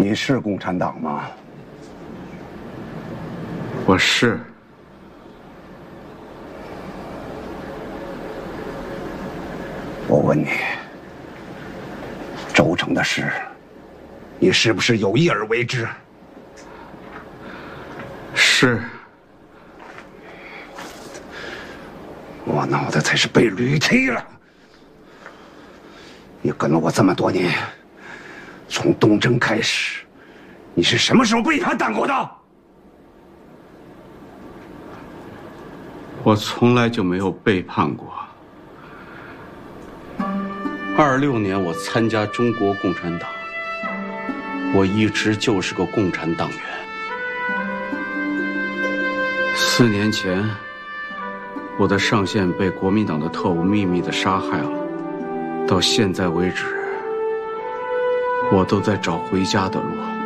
你是共产党吗？ 我是。 我问你，周成的事，你是不是有意而为之？ 是。 我脑袋才是被驴踢了。你跟了我这么多年，从东征开始，你是什么时候背叛党国的？ 我从来就没有背叛过。26年我参加中国共产党，我一直就是个共产党员。4年前，我的上线被国民党的特务秘密地杀害了，到现在为止，我都在找回家的路。